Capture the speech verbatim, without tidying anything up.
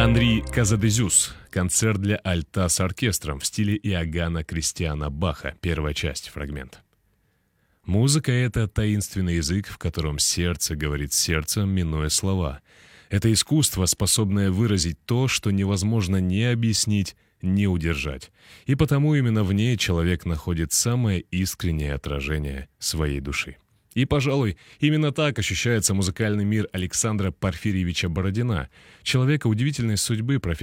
Анри Казадезюс. Концерт для альта с оркестром в стиле Иоганна Кристиана Баха. Первая часть, фрагмент. Музыка — это таинственный язык, в котором сердце говорит с сердцем, минуя слова. Это искусство, способное выразить то, что невозможно ни объяснить, ни удержать. И потому именно в ней человек находит самое искреннее отражение своей души. И, пожалуй, именно так ощущается музыкальный мир Александра Порфирьевича Бородина, человека удивительной судьбы, профессора